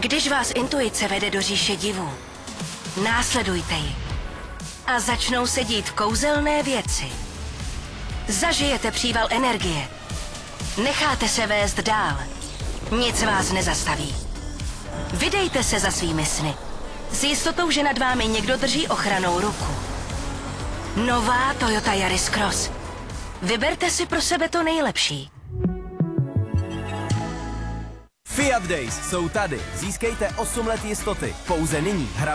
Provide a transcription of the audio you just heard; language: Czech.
Když vás intuice vede do říše divů, následujte ji a začnou se dít kouzelné věci. Zažijete příval energie. Necháte se vést dál. Nic vás nezastaví. Vydejte se za svými sny. S jistotou, že nad vámi někdo drží ochranou ruku. Nová Toyota Yaris Cross. Vyberte si pro sebe to nejlepší. Fiat Days jsou tady. Získejte 8 let jistoty. Pouze nyní.